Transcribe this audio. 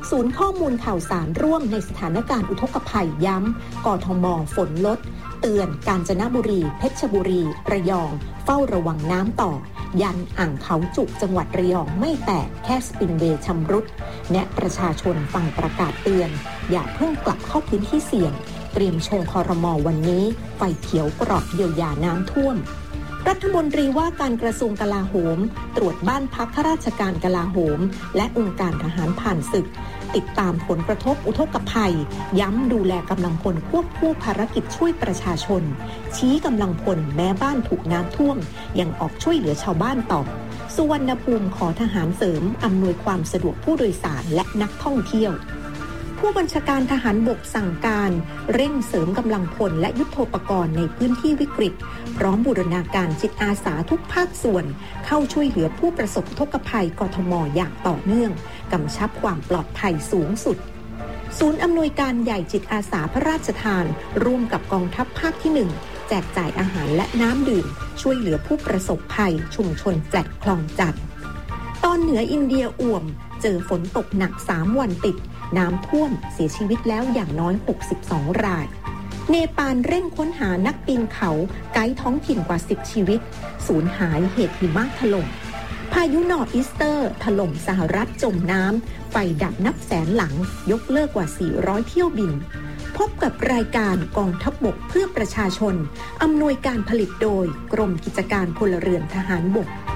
ศูนย์ข้อมูลข่าวสารร่วมในสถานการณ์อุทกภัยย้ำกทม.ฝนลดเตือนกาญจนบุรีเพชรบุรีระยองเฝ้าระวังน้ำต่อยันอ่างเขาจุกจังหวัดระยองไม่แตกแค่สปินเวย์ชำรุดแนะประชาชนฟังประกาศเตือนอย่าเพิ่งกลับเข้าพื้นที่เสี่ยงเตรียมชงครม.วันนี้ไฟเขียวกรอบเยียวยาน้ำท่วมรัฐมนตรีว่าการกระทรวงกลาโหมตรวจบ้านพักข้าราชการกลาโหมและองค์การทหารผ่านศึกติดตามผลกระทบอุทกภัยย้ำดูแลกำลังพลควบคู่ภารกิจช่วยประชาชนชี้กำลังพลแม้บ้านถูกน้ำท่วมยังออกช่วยเหลือชาวบ้านต่อสุวรรณภูมิขอทหารเสริมอำนวยความสะดวกผู้โดยสารและนักท่องเที่ยวผู้บัญชาการทหารบกสั่งการเร่งเสริมกำลังพลและยุทโธปกรณ์ในพื้นที่วิกฤตพร้อมบูรณาการจิตอาสาทุกภาคส่วนเข้าช่วยเหลือผู้ประสบอุทกภัยกทม.อย่างต่อเนื่องกำชับความปลอดภัยสูงสุดศูนย์อำนวยการใหญ่จิตอาสาพระราชทานร่วมกับกองทัพภาคที่1แจกจ่ายอาหารและน้ำดื่มช่วยเหลือผู้ประสบภัยชุมชนแฟลตคลองจันทน์ตอนเหนืออินเดียอ่วมเจอฝนตกหนัก3วันติดน้ำท่วมเสียชีวิตแล้วอย่างน้อย62รายเนปาลเร่งค้นหานักปีนเขาไกด์ท้องถิ่นกว่า10ชีวิตสูญหายเหตุหิมะถล่มพายุนอร์อีสเตอร์ถล่มสหรัฐจมน้ำไฟดับนับแสนหลังยกเลิกกว่า400เที่ยวบินพบกับรายการกองทัพบกเพื่อประชาชนอำนวยการผลิตโดยกรมกิจการพลเรือนทหารบก